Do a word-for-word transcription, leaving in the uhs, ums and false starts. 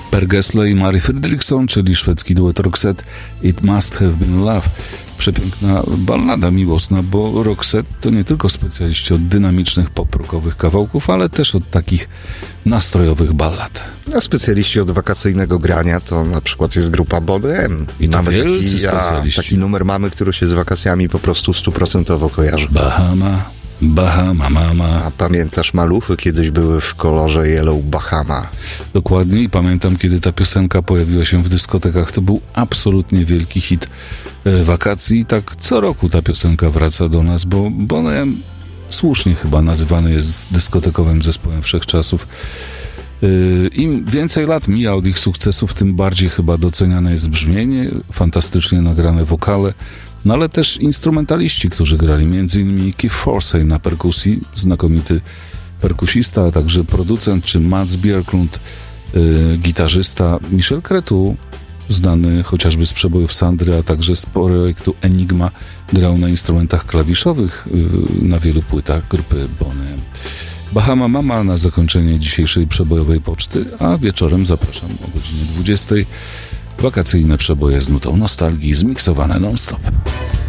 Per Gessle i Mary Fredriksson, czyli szwedzki duet Roxette, It Must Have Been Love. Przepiękna ballada miłosna, bo Roxette to nie tylko specjaliści od dynamicznych pop-rockowych kawałków, ale też od takich nastrojowych ballad. A specjaliści od wakacyjnego grania to na przykład jest grupa Boney M. I to mamy wielcy taki, a, specjaliści. taki numer mamy, który się z wakacjami po prostu stuprocentowo kojarzy. Bahama, Bahama, mama. A pamiętasz, maluchy kiedyś były w kolorze Yellow Bahama. Dokładnie i pamiętam, kiedy ta piosenka pojawiła się w dyskotekach. To był absolutnie wielki hit e, wakacji. I tak co roku ta piosenka wraca do nas, bo Boney M słusznie chyba nazywany jest dyskotekowym zespołem wszechczasów. E, Im więcej lat mija od ich sukcesów, tym bardziej chyba doceniane jest brzmienie, fantastycznie nagrane wokale, no ale też instrumentaliści, którzy grali, między innymi Keith Forsey na perkusji, znakomity perkusista, a także producent, czy Mats Björklund, yy, gitarzysta, Michel Cretu, znany chociażby z przebojów Sandry, a także z projektu Enigma, grał na instrumentach klawiszowych yy, na wielu płytach grupy Boney M. Bahama Mama na zakończenie dzisiejszej przebojowej poczty, a wieczorem zapraszam o godzinie dwudziestej. Wakacyjne przeboje z nutą nostalgii, zmiksowane non-stop.